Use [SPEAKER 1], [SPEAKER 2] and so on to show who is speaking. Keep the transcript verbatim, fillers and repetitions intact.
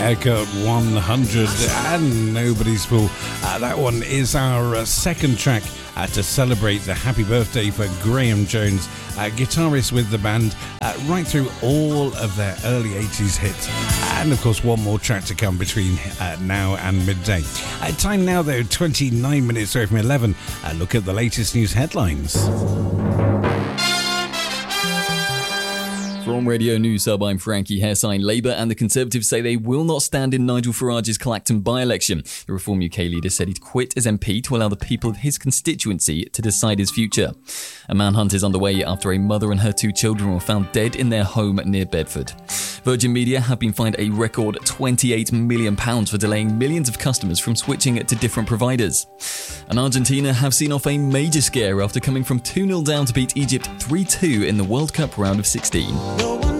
[SPEAKER 1] Haircut one hundred and Nobody's Fool. Uh, that one is our uh, second track uh, to celebrate the happy birthday for Graham Jones, uh, guitarist with the band uh, right through all of their early eighties hits. And of course, one more track to come between uh, now and midday. Uh, time now, though, twenty-nine minutes away from eleven. Uh, look at the latest news headlines.
[SPEAKER 2] From Radio News Hub, I'm Frankie Hairsign. Labour and the Conservatives say they will not stand in Nigel Farage's Clacton by-election. The Reform U K leader said he'd quit as M P to allow the people of his constituency to decide his future. A manhunt is underway after a mother and her two children were found dead in their home near Bedford. Virgin Media have been fined a record twenty-eight million pounds for delaying millions of customers from switching to different providers. And Argentina have seen off a major scare after coming from two nil down to beat Egypt three two in the World Cup round of sixteen.
[SPEAKER 3] No one